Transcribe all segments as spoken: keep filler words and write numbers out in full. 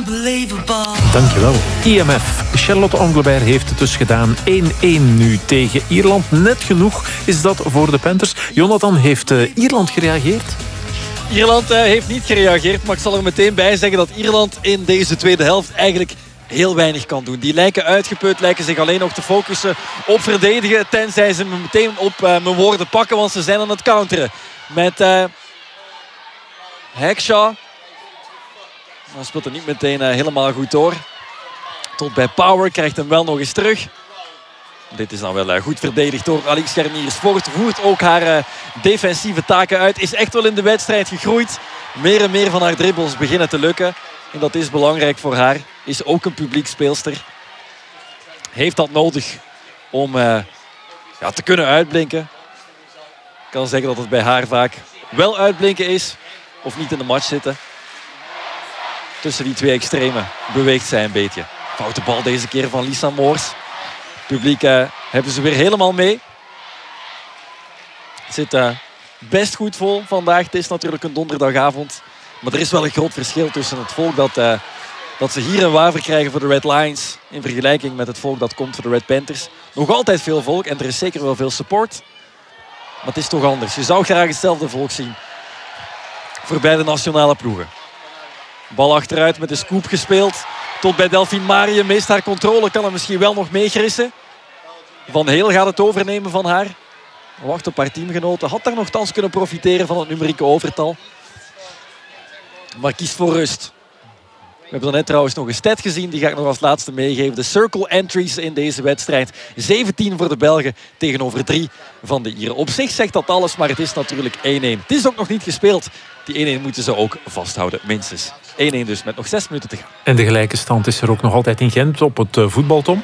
Dankjewel. I M F. Charlotte Anglebert heeft het dus gedaan. één-één nu tegen Ierland. Net genoeg is dat voor de Panthers. Jonathan, heeft uh, Ierland gereageerd? Ierland uh, heeft niet gereageerd, maar ik zal er meteen bij zeggen dat Ierland in deze tweede helft eigenlijk heel weinig kan doen. Die lijken uitgeput, lijken zich alleen nog te focussen op verdedigen, tenzij ze me meteen op uh, mijn woorden pakken, want ze zijn aan het counteren. Met uh, Hackshaw. Dan speelt het niet meteen uh, helemaal goed door. Tot bij Power, krijgt hem wel nog eens terug. Dit is dan wel uh, goed verdedigd door Alix Scherniers-Voort. Voert ook haar uh, defensieve taken uit. Is echt wel in de wedstrijd gegroeid. Meer en meer van haar dribbles beginnen te lukken. En dat is belangrijk voor haar. Is ook een publiekspeelster. Heeft dat nodig om uh, ja, te kunnen uitblinken. Ik kan zeggen dat het bij haar vaak wel uitblinken is. Of niet in de match zitten. Tussen die twee extremen beweegt zij een beetje. Foute bal deze keer van Lisa Moors. Publiek uh, hebben ze weer helemaal mee. Het zit uh, best goed vol vandaag. Het is natuurlijk een donderdagavond. Maar er is wel een groot verschil tussen het volk dat, uh, dat ze hier een waver krijgen voor de Red Lions. In vergelijking met het volk dat komt voor de Red Panthers. Nog altijd veel volk en er is zeker wel veel support. Maar het is toch anders. Je zou graag hetzelfde volk zien. Voor beide nationale ploegen. Bal achteruit met de scoop gespeeld. Tot bij Delphine Marië. Mist haar controle. Kan hem misschien wel nog meegrissen. Van Heel gaat het overnemen van haar. Wacht op haar teamgenoten. Had daar nogthans kunnen profiteren van het numerieke overtal. Maar kiest voor rust. We hebben net trouwens nog een stat gezien. Die ga ik nog als laatste meegeven. De circle entries in deze wedstrijd. zeventien voor de Belgen tegenover drie van de Ieren. Op zich zegt dat alles, maar het is natuurlijk één-één. Het is ook nog niet gespeeld. Die één-één moeten ze ook vasthouden, minstens. één-één dus, met nog zes minuten te gaan. En de gelijke stand is er ook nog altijd in Gent op het uh, voetbal, Tom?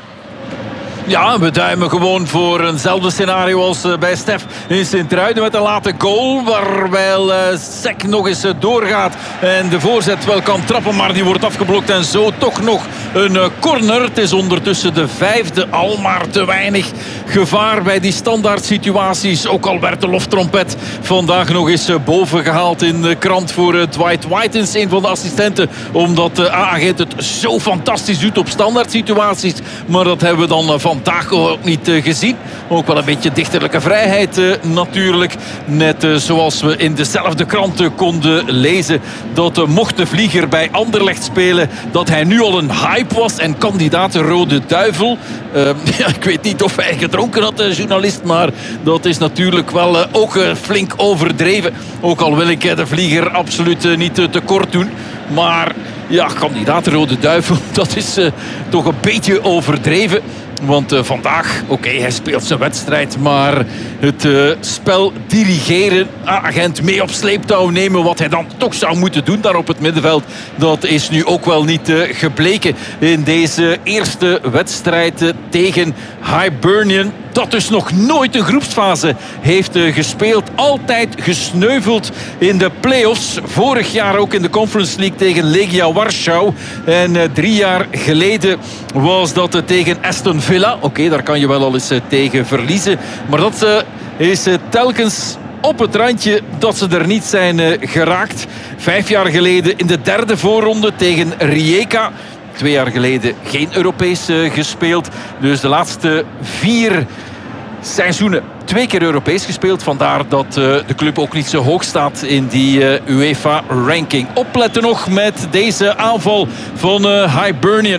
Ja, we duimen gewoon voor eenzelfde scenario als bij Stef in Sint-Truiden met een late goal. Waar uh, Sek nog eens doorgaat en de voorzet wel kan trappen, maar die wordt afgeblokt. En zo toch nog een uh, corner. Het is ondertussen de vijfde, al maar te weinig gevaar bij die standaard situaties. Ook al werd de loftrompet vandaag nog eens uh, boven gehaald in de krant voor uh, Dwight Whitens, een van de assistenten. Omdat de uh, A-agent het zo fantastisch doet op standaard situaties. Maar dat hebben we dan uh, van vandaag ook niet uh, gezien. Ook wel een beetje dichterlijke vrijheid uh, natuurlijk. Net uh, zoals we in dezelfde kranten konden lezen dat uh, mocht de Vlieger bij Anderlecht spelen, dat hij nu al een hype was en kandidaat Rode Duivel. Uh, ja, ik weet niet of hij gedronken had, de journalist, maar dat is natuurlijk wel uh, ook uh, flink overdreven. Ook al wil ik uh, de Vlieger absoluut uh, niet uh, tekort doen. Maar ja, kandidaat Rode Duivel, dat is uh, toch een beetje overdreven. Want uh, vandaag, oké, okay, hij speelt zijn wedstrijd, maar het uh, spel dirigeren, agent mee op sleeptouw nemen, wat hij dan toch zou moeten doen daar op het middenveld, dat is nu ook wel niet uh, gebleken in deze eerste wedstrijd uh, tegen Hibernian. Dat dus nog nooit een groepsfase heeft uh, gespeeld. Altijd gesneuveld in de play-offs. Vorig jaar ook in de Conference League tegen Legia Warschau. En uh, drie jaar geleden was dat uh, tegen Aston Villa. Oké, okay, daar kan je wel al eens uh, tegen verliezen. Maar dat uh, is uh, telkens op het randje dat ze er niet zijn uh, geraakt. Vijf jaar geleden in de derde voorronde tegen Rijeka. Twee jaar geleden geen Europees uh, gespeeld. Dus de laatste vier seizoenen twee keer Europees gespeeld. Vandaar dat uh, de club ook niet zo hoog staat in die uh, UEFA-ranking. Opletten nog met deze aanval van uh, Hibernian.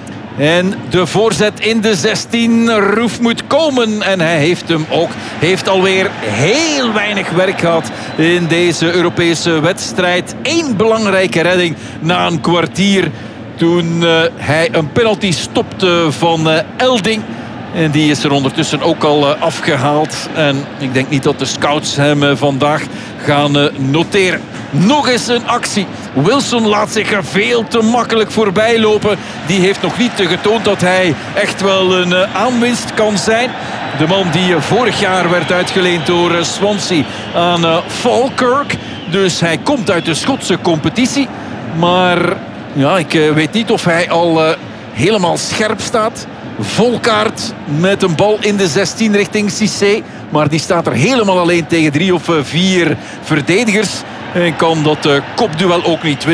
En de voorzet in de zestien. Roef moet komen. En hij heeft hem ook. Heeft alweer heel weinig werk gehad in deze Europese wedstrijd. Eén belangrijke redding na een kwartier. Toen uh, hij een penalty stopte van uh, Elding. En die is er ondertussen ook al uh, afgehaald. En ik denk niet dat de scouts hem uh, vandaag gaan uh, noteren. Nog eens een actie. Wilson laat zich er veel te makkelijk voorbij lopen. Die heeft nog niet uh, getoond dat hij echt wel een uh, aanwinst kan zijn. De man die uh, vorig jaar werd uitgeleend door uh, Swansea aan uh, Falkirk. Dus hij komt uit de Schotse competitie. Maar ja, ik uh, weet niet of hij al uh, helemaal scherp staat. Volkaart met een bal in de zestien richting Cissé. Maar die staat er helemaal alleen tegen drie of vier verdedigers. En kan dat uh, kopduel ook niet winnen.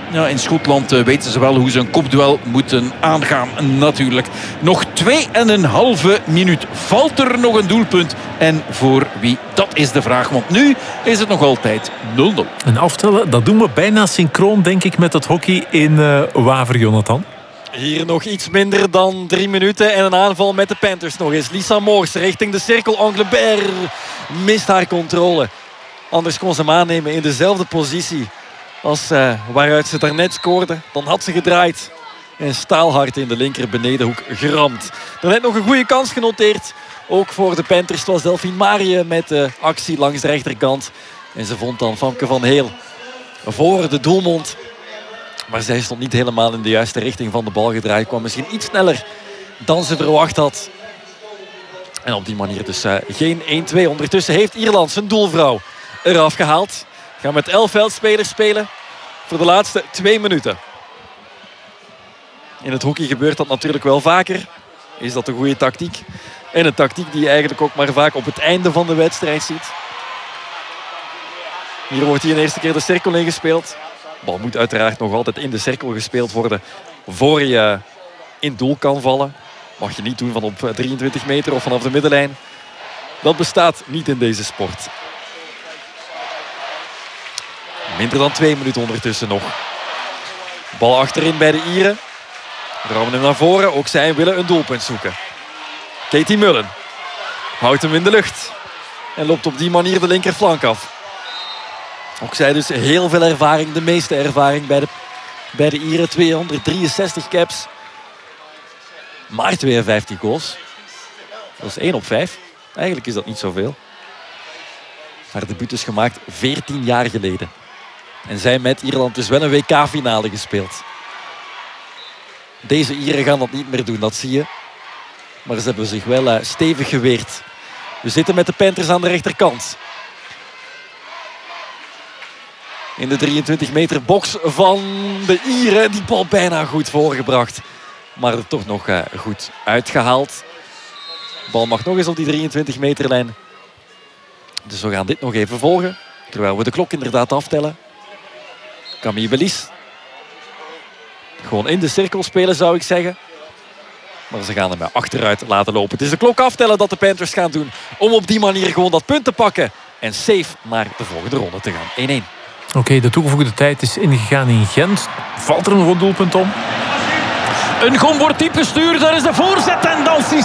Ja, in Schotland uh, weten ze wel hoe ze een kopduel moeten aangaan natuurlijk. Nog twee en een halve minuut. Valt er nog een doelpunt? En voor wie? Dat is de vraag. Want nu is het nog altijd nul nul. En aftellen, dat doen we bijna synchroon, denk ik, met het hockey in uh, Waver, Jonathan. Hier nog iets minder dan drie minuten. En een aanval met de Panthers nog eens. Lisa Moors richting de cirkel. Anglebert mist haar controle. Anders kon ze hem aannemen in dezelfde positie als uh, waaruit ze daarnet scoorde. Dan had ze gedraaid. En staalhard in de linker benedenhoek geramd. Daarnet nog een goede kans genoteerd. Ook voor de Panthers. Het was Delphine Marie met de actie langs de rechterkant. En ze vond dan Famke van Heel voor de doelmond. Maar zij stond niet helemaal in de juiste richting van de bal gedraaid. Kwam misschien iets sneller dan ze verwacht had. En op die manier dus uh, geen één twee. Ondertussen heeft Ierland zijn doelvrouw eraf gehaald. Gaan met elf veldspelers spelen voor de laatste twee minuten. In het hockey gebeurt dat natuurlijk wel vaker. Is dat een goede tactiek? En een tactiek die je eigenlijk ook maar vaak op het einde van de wedstrijd ziet. Hier wordt hier een eerste keer de cirkel ingespeeld. De bal moet uiteraard nog altijd in de cirkel gespeeld worden voor je in doel kan vallen. Mag je niet doen van op drieëntwintig meter of vanaf de middenlijn. Dat bestaat niet in deze sport. Minder dan twee minuten ondertussen nog. Bal achterin bij de Ieren. Rammen hem naar voren. Ook zij willen een doelpunt zoeken. Katie Mullen houdt hem in de lucht. En loopt op die manier de linkerflank af. Ook zij dus heel veel ervaring. De meeste ervaring bij de, bij de Ieren. tweehonderddrieënzestig caps. Maar tweeënvijftig goals. Dat is één op vijf. Eigenlijk is dat niet zoveel. Haar debuut is gemaakt veertien jaar geleden. En zij met Ierland dus wel een W K-finale gespeeld. Deze Ieren gaan dat niet meer doen, dat zie je. Maar ze hebben zich wel uh, stevig geweerd. We zitten met de Panthers aan de rechterkant. In de drieëntwintig meter box van de Ieren. Die bal bijna goed voorgebracht. Maar er toch nog uh, goed uitgehaald. De bal mag nog eens op die drieëntwintig meterlijn. Dus we gaan dit nog even volgen. Terwijl we de klok inderdaad aftellen. Camille Belis. Gewoon in de cirkel spelen, zou ik zeggen. Maar ze gaan hem achteruit laten lopen. Het is de klok aftellen dat de Panthers gaan doen. Om op die manier gewoon dat punt te pakken. En safe naar de volgende ronde te gaan. één één. Oké, okay, de toegevoegde tijd is ingegaan in Gent. Valt er nog een doelpunt om? Een gom wordt diep gestuurd. Daar is de voorzet. En dan